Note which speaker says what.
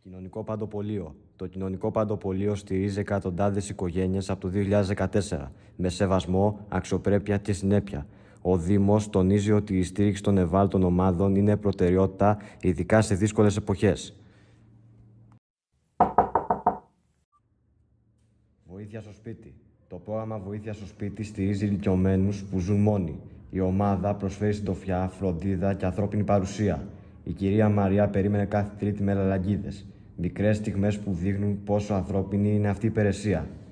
Speaker 1: Κοινωνικό Παντοπολείο. Το Κοινωνικό Παντοπολείο στηρίζει εκατοντάδες οικογένειες από το 2014 με σεβασμό, αξιοπρέπεια και συνέπεια. Ο Δήμος τονίζει ότι η στήριξη των ευάλωτων ομάδων είναι προτεραιότητα, ειδικά σε δύσκολες εποχές. Βοήθεια στο σπίτι. Το πρόγραμμα Βοήθεια στο σπίτι στηρίζει ηλικιωμένους που ζουν μόνοι. Η ομάδα προσφέρει συντροφιά, φροντίδα και ανθρώπινη παρουσία. Η κυρία Μαρία περίμενε κάθε Τρίτη με λαλαγγίδες. Μικρές στιγμές που δείχνουν πόσο ανθρώπινη είναι αυτή η υπηρεσία.